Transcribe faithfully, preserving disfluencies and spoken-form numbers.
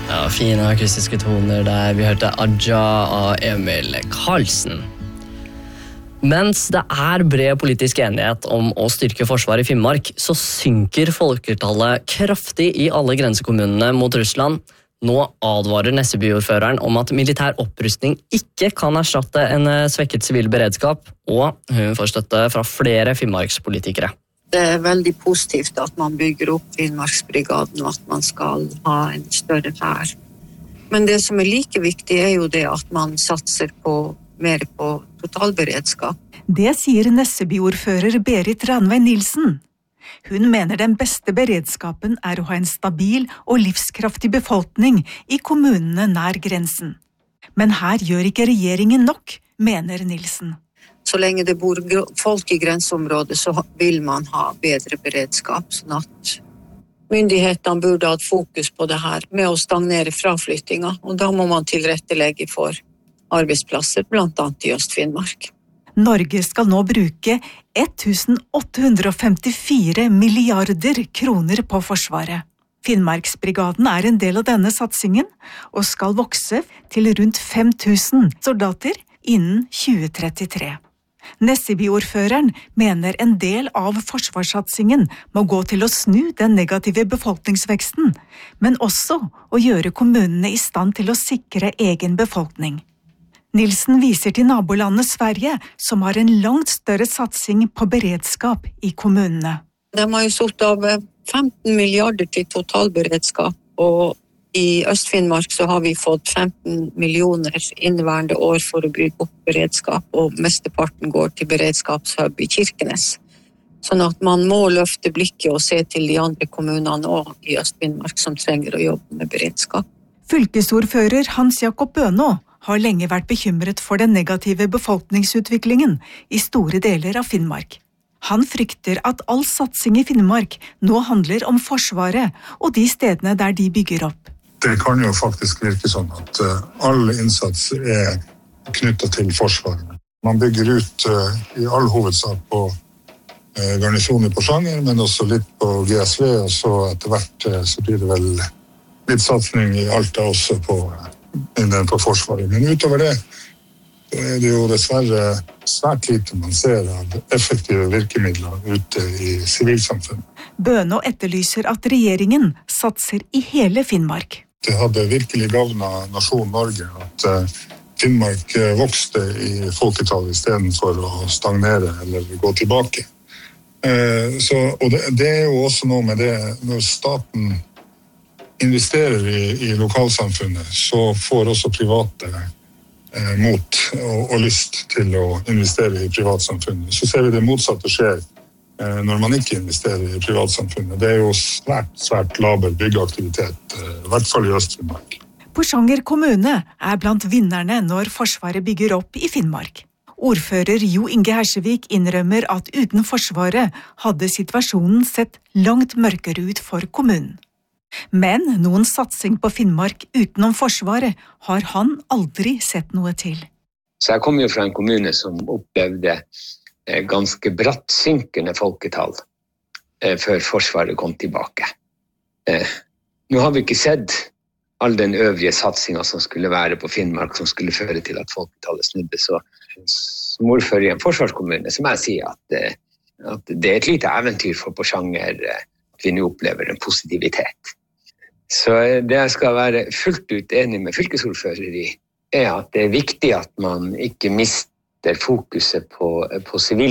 Ja, fine akustiske toner der. Vi hørte Adja av Emil Karlsen. Mens det er bred politisk enighet om å styrke forsvaret i Finnmark, så synker folketallet kraftig i alle grensekommunene mot Russland. Nå advarer Nesseby-ordføreren om at militær opprustning ikke kan erstatte en svekket sivil beredskap, og hun får støtte fra flere finnmarkspolitikere. Det er veldig positivt at man bygger opp Finnmarksbrigaden, og at man skal ha en større hær. Men det som er like viktig er jo det at man satser på, mer på totalberedskap. Det sier Nesseby-ordfører Berit Ranveig Nilsen. Hun mener den beste beredskapen er å ha en stabil og livskraftig befolkning i kommunene nær grensen. Men her gjør ikke regjeringen nok, mener Nilsen. Så lenge det bor folk i grenseområdet, så vil man ha bedre beredskap, sånn at myndighetene burde ha et fokus på det her med å stagnere fraflyttinga, og da må man tilrettelegge for arbeidsplasser, blant annet i Øst-Finnmark. Norge skal nå bruke åtte hundre femtifire milliarder kroner på forsvaret. Finnmarksbrigaden er en del av denne satsingen, og skal vokse til rundt fem tusen soldater innen tjue trettitre. Nesseby-ordføreren mener en del av forsvarssatsingen må gå til å snu den negative befolkningsveksten, men også å gjøre kommunene i stand til å sikre egen befolkning. Nilsen viser til nabolandet Sverige, som har en langt større satsing på beredskap i kommunene. De har jo satt av femten milliarder til totalberedskap, og i Øst-Finnmark så har vi fått femten millioner inneværende år for å bygge opp beredskap, og mesteparten går til beredskapshub i Kirkenes. Sånn at man må løfte blikket og se til de andre kommunene også i Øst-Finnmark som trenger å jobbe med beredskap. Fylkesordfører Hans Jakob Bønå har lenge vært bekymret for den negative befolkningsutviklingen i store deler av Finnmark. Han frykter at all satsing i Finnmark nå handler om forsvaret og de stedene der de bygger opp. Det kan jo faktisk virke sånn at all innsats er knyttet til forsvaret. Man bygger ut i all hovedsak på garnisoner på Porsanger, men også litt på G S V, og så etter hvert så blir det vel litt satsning i Alta også på innen på forsvaret. Men utover det er det jo dessverre svært lite man ser av effektive virkemidler ute i sivilsamfunnet. Bønå etterlyser at regjeringen satser i hele Finnmark. Det hadde virkelig gavnet nasjonen Norge at Finnmark vokste i folketall i stedet for å stagnere eller gå tilbake. Så, og det, det er jo også noe med det, når staten investerer i, i lokalsamfunnet, så får også private eh, mot og, og lyst til å investere i privatsamfunnet. Så ser vi det motsatte skjer eh, når man ikke investerer i privatsamfunnet. Det er jo svært, svært laber byggeaktivitet, eh, i hvert fall i Øst-Finnmark. Porsanger kommune er blant vinnerne når Forsvaret bygger opp i Finnmark. Ordfører Jo Inge Hersevik innrømmer at uten Forsvaret hadde situasjonen sett langt mørkere ut for kommunen. Men noen satsing på Finnmark utenom Forsvaret har han aldri sett noe til. Så jeg kommer jo fra en kommune som opplevde ganske bratt synkende folketall før Forsvaret kom tilbake. Nå har vi ikke sett all den øvrige satsingen som skulle være på Finnmark, som skulle føre til at folketallet snudde. Så som ordfører i en forsvarskommune, så må jeg si at, at det er et lite eventyr for Porsanger at vi nå opplever en positivitet. Så det jeg skal være fullt ut enig med fylkesordfører i, er at det er viktig at man ikke mister fokuset på, på sivil